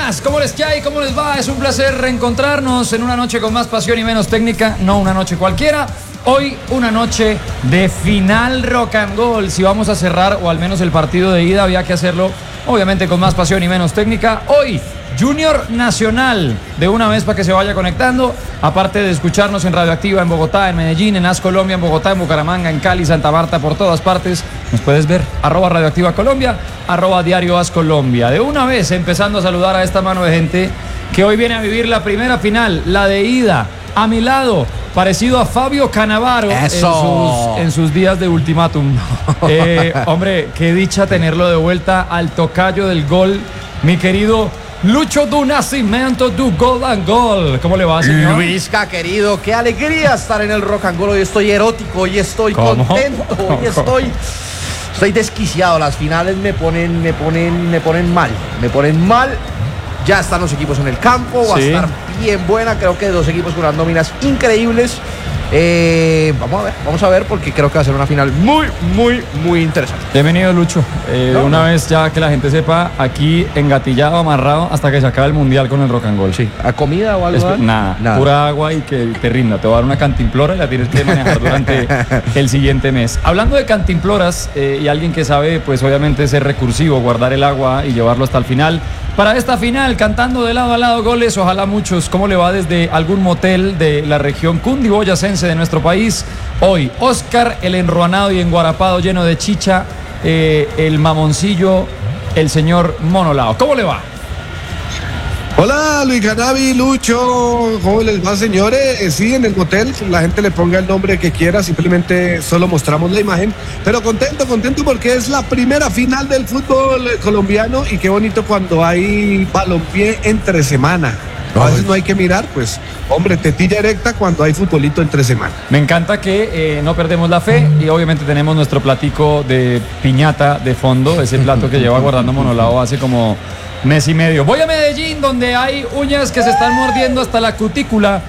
buenas, ¿cómo les cae? ¿Cómo les va? Es un placer reencontrarnos en una noche con más pasión y menos técnica, no una noche cualquiera. Hoy una noche de final rock and roll. Si vamos a cerrar, o al menos el partido de ida, había que hacerlo obviamente con más pasión y menos técnica. Hoy Junior Nacional, de una vez para que se vaya conectando, aparte de escucharnos en Radioactiva en Bogotá, en Medellín, en AS Colombia, en Bogotá, en Bucaramanga, en Cali, Santa Marta, por todas partes, nos puedes ver, @Radioactiva Colombia, @Diario AS Colombia. De una vez empezando a saludar a esta mano de gente que hoy viene a vivir la primera final, la de ida. A mi lado, parecido a Fabio Cannavaro en sus días de ultimátum. Hombre, qué dicha tenerlo de vuelta al tocayo del gol, mi querido Lucho du Nascimento du Gol and Gol. ¿Cómo le va, señor? Luisca, querido, qué alegría estar en el rock and roll. Hoy estoy erótico, hoy estoy contento, hoy estoy desquiciado. Las finales me ponen mal. Ya están los equipos en el campo, va a estar bien buena. Creo que dos equipos con unas nóminas increíbles. Vamos a ver, porque creo que va a ser una final muy interesante. Bienvenido, Lucho. Una vez ya que la gente sepa, aquí engatillado, amarrado hasta que se acabe el mundial con el rock and roll. Sí. ¿A comida o algo? Nada, pura agua y que te rinda. Te voy a dar una cantimplora y la tienes que manejar durante el siguiente mes. Hablando de cantimploras, y alguien que sabe, pues obviamente ser recursivo, guardar el agua y llevarlo hasta el final. Para esta final, cantando de lado a lado goles, ojalá muchos. ¿Cómo le va desde algún motel de la región cundiboyacense de nuestro país? Hoy, Oscar, el enruanado y enguarapado, lleno de chicha, el mamoncillo, el señor Monolao. ¿Cómo le va? Hola, Luis Canavi, Lucho, ¿cómo les va, señores? Sí, en el motel, la gente le ponga el nombre que quiera, simplemente solo mostramos la imagen, pero contento porque es la primera final del fútbol colombiano y qué bonito cuando hay balompié entre semana. A veces no hay que mirar, pues, hombre, tetilla erecta cuando hay futbolito entre semana. Me encanta que no perdemos la fe y obviamente tenemos nuestro platico de piñata de fondo, ese plato que lleva guardando Monolao hace como mes y medio. Voy a Medellín, donde hay uñas que se están mordiendo hasta la cucútila,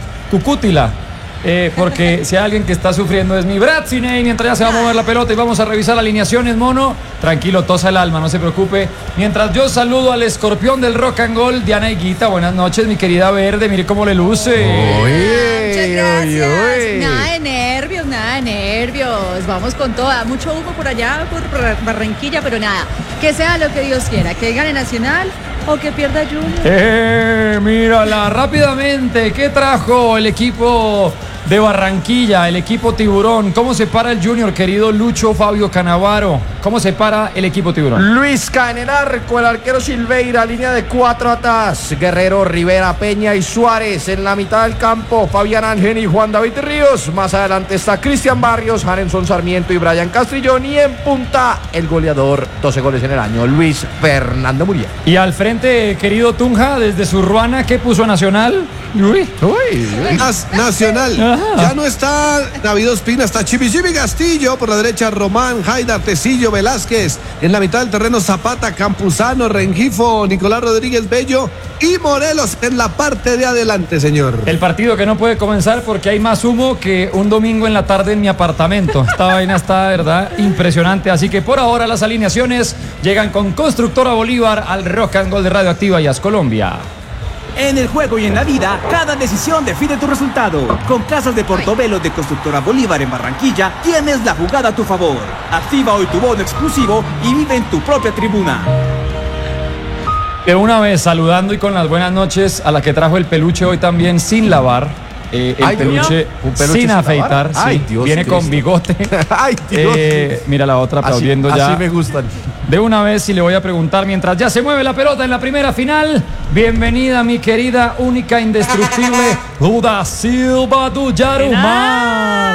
porque si hay alguien que está sufriendo es mi Bratziney. Mientras ya se va a mover la pelota y vamos a revisar alineaciones, mono, tranquilo, tosa el alma, no se preocupe. Mientras yo saludo al escorpión del rock and roll, Diana Higuita. Buenas noches, mi querida Verde, mire cómo le luce. Muchas gracias. Nada de nervios. Vamos con toda. Mucho humo por allá, por Barranquilla, pero nada. Que sea lo que Dios quiera. Que gane Nacional o que pierda Junior. Mírala rápidamente. ¿Qué trajo el equipo de Barranquilla, el equipo Tiburón? ¿Cómo se para el Junior, querido Lucho Fabio Cannavaro? ¿Cómo se para el equipo Tiburón? Luisca en el arco, el arquero Silveira, línea de 4 atrás. Guerrero, Rivera, Peña y Suárez en la mitad del campo. Fabián Ángel y Juan David Ríos. Más adelante está Cristian Barrios, Jarenson Sarmiento y Brian Castrillón. Y en punta, el goleador, 12 goles en el año, Luis Fernando Muriel. Y al frente, querido Tunja, desde su Ruana, ¿qué puso Nacional? Nacional. Ya no está David Ospina, está Chibi Castillo, por la derecha Román, Haidar, Tecillo, Velázquez, en la mitad del terreno Zapata, Campuzano, Rengifo, Nicolás Rodríguez Bello y Morelos en la parte de adelante, señor. El partido que no puede comenzar porque hay más humo que un domingo en la tarde en mi apartamento. Esta vaina está, de verdad, impresionante. Así que por ahora las alineaciones llegan con Constructora Bolívar al Rock and Roll de Radioactiva y AS Colombia. En el juego y en la vida, cada decisión define tu resultado. Con Casas de Portobelo de Constructora Bolívar en Barranquilla, tienes la jugada a tu favor. Activa hoy tu bono exclusivo y vive en tu propia tribuna. De una vez, saludando y con las buenas noches a la que trajo el peluche hoy también sin lavar. Un peluche sin afeitar. Ay, Dios, viene con bigote. Ay, Dios. Mira la otra aplaudiendo ya. Así me gustan. De una vez, y le voy a preguntar, mientras ya se mueve la pelota en la primera final, bienvenida mi querida, única, indestructible Luda Silva du Yarumá.